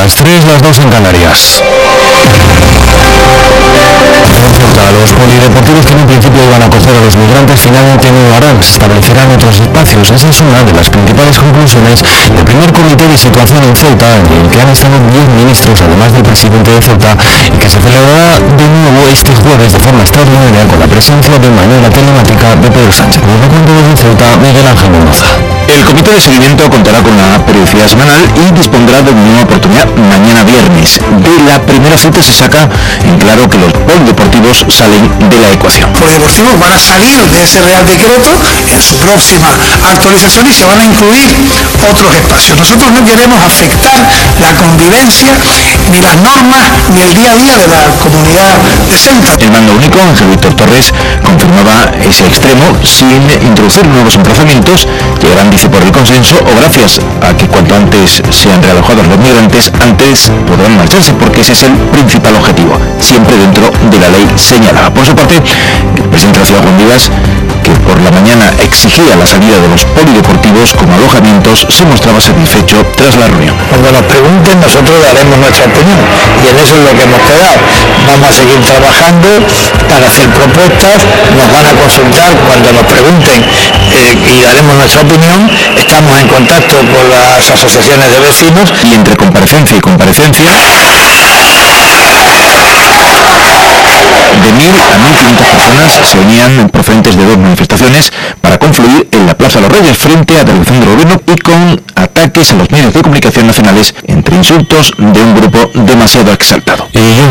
Las 3, las 2 en Canarias. Los polideportivos que en un principio iban a acoger a los migrantes finalmente no lo harán, se establecerán otros espacios. Esa es una de las principales conclusiones del primer comité de situación en Ceuta, en el que han estado 10 ministros, además del presidente de Ceuta, y que se celebrará de nuevo este jueves de forma extraordinaria con la presencia de manera telemática de Pedro Sánchez. Nos lo cuenta desde Ceuta, Miguel Ángel Mendoza. El comité de seguimiento contará con una periodicidad semanal y dispondrá de una nueva oportunidad mañana viernes. De la primera cita se saca en claro que los polideportivos salen de la ecuación. Los polideportivos van a salir de ese Real Decreto en su próxima actualización y se van a incluir otros espacios. Nosotros no queremos afectar la convivencia, ni las normas, ni el día a día de la comunidad de Ceuta. El mando único, Ángel Víctor Torres, confirmaba ese extremo sin introducir nuevos emplazamientos. Llegarán, dice, por el consenso o gracias a que cuanto antes sean realojados los migrantes, antes podrán marcharse, porque ese es el principal objetivo, siempre dentro de la ley señalada. Por su parte, el presidente de la ciudad, Juan Vivas, que por la mañana exigía la salida de los polideportivos como alojamientos, se mostraba satisfecho tras la reunión. Cuando nos pregunten, nosotros daremos nuestra opinión y en eso es lo que hemos quedado. Vamos a seguir trabajando para hacer propuestas, nos van a consultar cuando nos pregunten y daremos nuestra opinión. Estamos en contacto con las asociaciones de vecinos. Y entre comparecencia y comparecencia, de 1.000 a 1.500 personas se unían procedentes de 2 manifestaciones para confluir en la Plaza de los Reyes frente a la delegación del gobierno y con ataques a los medios de comunicación nacionales, entre insultos de un grupo demasiado exaltado.